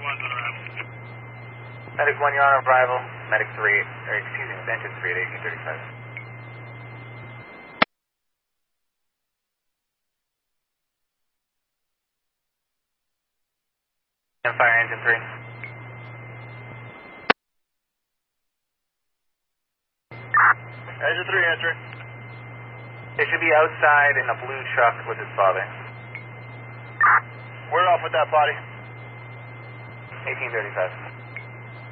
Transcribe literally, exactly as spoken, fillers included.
one's on arrival. Medic one, you're on arrival. Medic three, or excuse me, engine three at eighteen thirty-five. And fire engine three. Engine three answering. They should be outside in a blue truck with his father. We're off with that body. eighteen thirty-five.